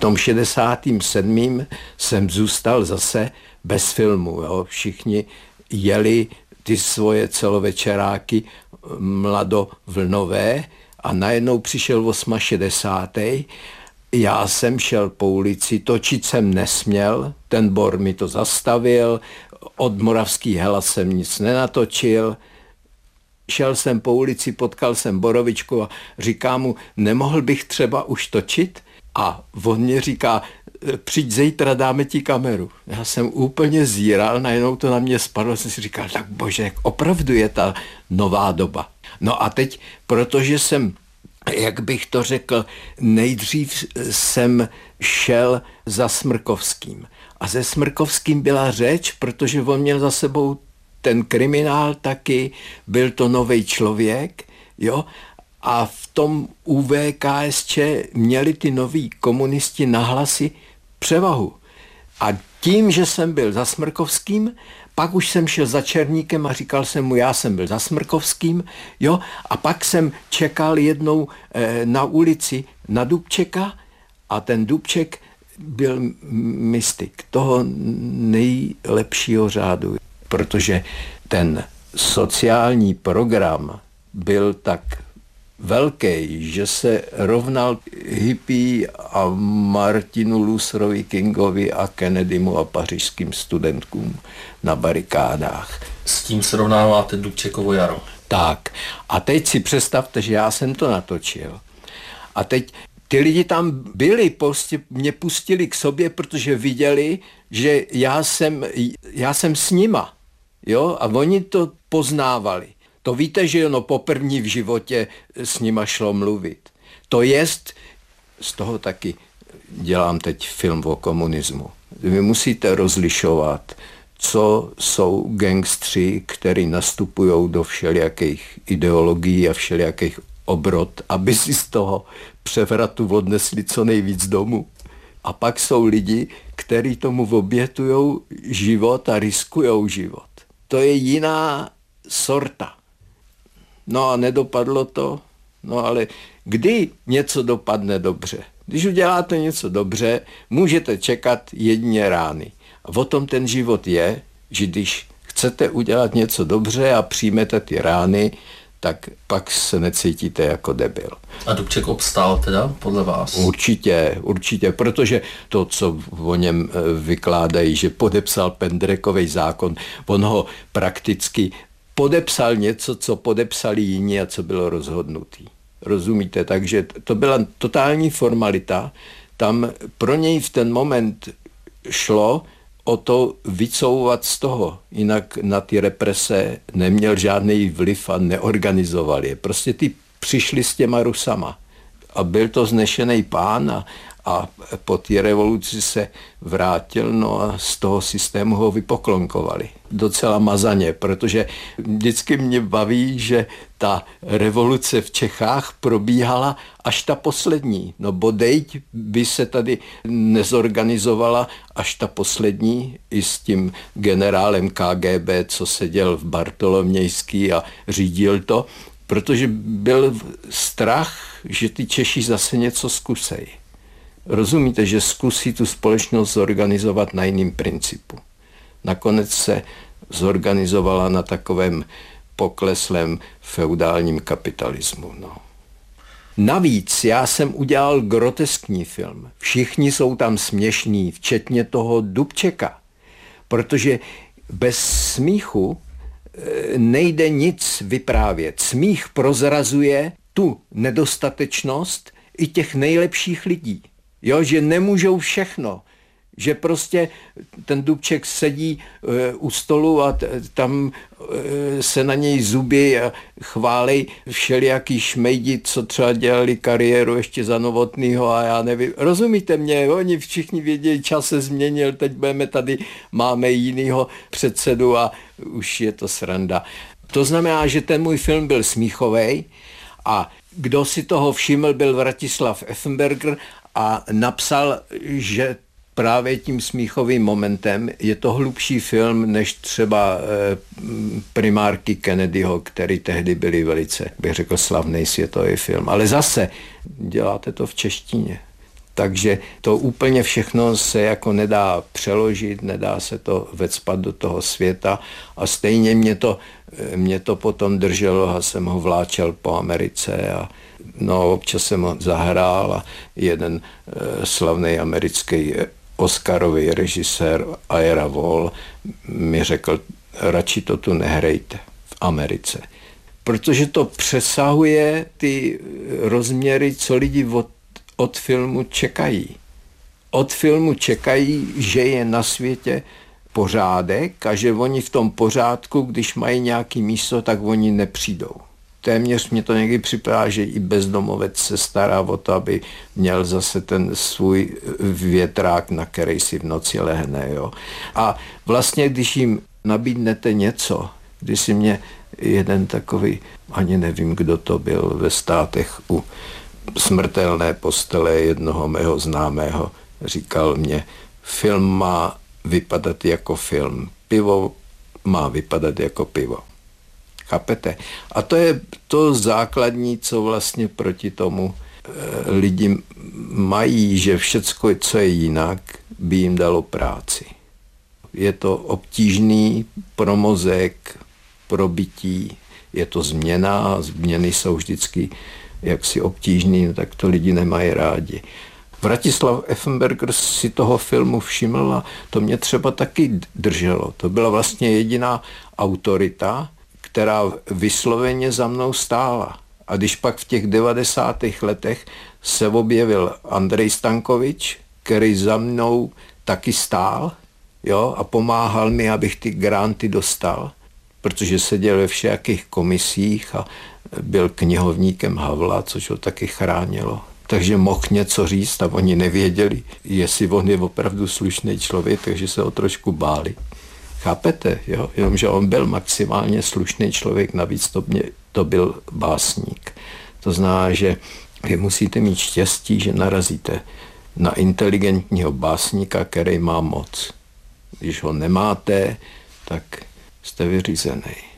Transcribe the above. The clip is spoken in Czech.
tom 67. jsem zůstal zase bez filmu. Jo. Všichni jeli ty svoje celovečeráky mladovlnové a najednou přišel 68. Já jsem šel po ulici, točit jsem nesměl, ten Bor mi to zastavil, od Moravský Hela jsem nic nenatočil. Šel jsem po ulici, potkal jsem Borovičku a říkám mu, nemohl bych třeba už točit? A on mě říká, přijď zítra, dáme ti kameru. Já jsem úplně zíral, najednou to na mě spadlo, jsem si říkal, tak bože, opravdu je ta nová doba. No a teď, protože jsem, jak bych to řekl, nejdřív jsem šel za Smrkovským. A se Smrkovským byla řeč, protože on měl za sebou ten kriminál taky, byl to nový člověk, jo, a v tom UVKSČ měli ty noví komunisti na hlasy převahu. A tím, že jsem byl za Smrkovským, pak už jsem šel za Černíkem a říkal jsem mu, já jsem byl za Smrkovským, jo, a pak jsem čekal jednou na ulici na Dubčeka a ten Dubček byl mystik toho nejlepšího řádu, protože ten sociální program byl tak velký, že se rovnal hippie a Martinu Lutherovi Kingovi a Kennedymu a pařížským studentkům na barikádách. S tím srovnáváte Dubčekovo jaro. Tak. A teď si představte, že já jsem to natočil. A teď ty lidi tam byli, prostě mě pustili k sobě, protože viděli, že já jsem s nima. Jo? A oni to poznávali. To víte, že ono poprvní v životě s nima šlo mluvit. To jest, z toho taky dělám teď film o komunismu. Vy musíte rozlišovat, co jsou gangstři, kteří nastupují do všelijakých ideologií a všelijakých obrod, aby si z toho převratu odnesli co nejvíc domů. A pak jsou lidi, kteří tomu obětují život a riskujou život. To je jiná sorta. No a nedopadlo to, no ale kdy něco dopadne dobře? Když uděláte něco dobře, můžete čekat jedině rány. A o tom ten život je, že když chcete udělat něco dobře a přijmete ty rány, tak pak se necítíte jako debil. A Dubček obstál teda, podle vás? Určitě, protože to, co o něm vykládají, že podepsal Pendrekovej zákon, on ho prakticky podepsal něco, co podepsali jiní a co bylo rozhodnutý. Rozumíte? Takže to byla totální formalita. Tam pro něj v ten moment šlo o to vycouvat z toho. Jinak na ty represe neměl žádný vliv a neorganizoval je. Prostě ty přišli s těma Rusama. A byl to znešený pán a po té revoluci se vrátil, no a z toho systému ho vypoklonkovali. Docela mazaně, protože vždycky mě baví, že ta revoluce v Čechách probíhala až ta poslední. No bodejť by se tady nezorganizovala až ta poslední i s tím generálem KGB, co seděl v Bartolomějský a řídil to, protože byl strach, že ty Češi zase něco zkusejí. Rozumíte, že zkusí tu společnost zorganizovat na jiným principu. Nakonec se zorganizovala na takovém pokleslém feudálním kapitalismu. No. Navíc já jsem udělal groteskní film. Všichni jsou tam směšní, včetně toho Dubčeka. Protože bez smíchu nejde nic vyprávět. Smích prozrazuje tu nedostatečnost i těch nejlepších lidí. Jo, že nemůžou všechno. Že prostě ten Dubček sedí u stolu a tam se na něj zubí a chválí všelijaký šmejdi, co třeba dělali kariéru ještě za Novotnýho a já nevím. Rozumíte mě? Oni všichni vědějí, čas se změnil, teď máme jinýho předsedu a už je to sranda. To znamená, že ten můj film byl smíchovej a kdo si toho všiml, byl Vratislav Effenberger a napsal, že právě tím smíchovým momentem je to hlubší film než třeba Primárky Kennedyho, který tehdy byly velice, bych řekl, slavný světový film. Ale zase děláte to v češtině. Takže to úplně všechno se jako nedá přeložit, nedá se to vecpat do toho světa a stejně mě to potom drželo a jsem ho vláčel po Americe a občas jsem ho zahrál a jeden slavný americký Oscarový režisér Ira Wall mi řekl, radši to tu nehrajte v Americe. Protože to přesahuje ty rozměry, co lidi od filmu čekají. Od filmu čekají, že je na světě pořádek a že oni v tom pořádku, když mají nějaký místo, tak oni nepřijdou. Téměř mě to někdy připadá, že i bezdomovec se stará o to, aby měl zase ten svůj větrák, na který si v noci lehne. Jo. A vlastně, když jim nabídnete něco, když si mě jeden takový, ani nevím, kdo to byl, ve Státech u smrtelné postele jednoho mého známého, říkal mě, film má vypadat jako film, pivo má vypadat jako pivo. Chápete? A to je to základní, co vlastně proti tomu lidi mají, že všecko, co je jinak, by jim dalo práci. Je to obtížný pro mozek, pro bytí, je to změna a změny jsou vždycky jaksi obtížný, tak to lidi nemají rádi. Vratislav Effenberger si toho filmu všiml a to mě třeba taky drželo. To byla vlastně jediná autorita, která vysloveně za mnou stála. A když pak v těch 90. letech se objevil Andrej Stankovič, který za mnou taky stál, jo, a pomáhal mi, abych ty granty dostal, protože seděl ve všejakých komisích a byl knihovníkem Havla, což ho taky chránilo. Takže mohl něco říct a oni nevěděli, jestli on je opravdu slušný člověk, takže se ho trošku báli. Chápete? Jo? Jenomže on byl maximálně slušný člověk, navíc to byl básník. To znamená, že vy musíte mít štěstí, že narazíte na inteligentního básníka, který má moc. Když ho nemáte, tak jste vyřízený.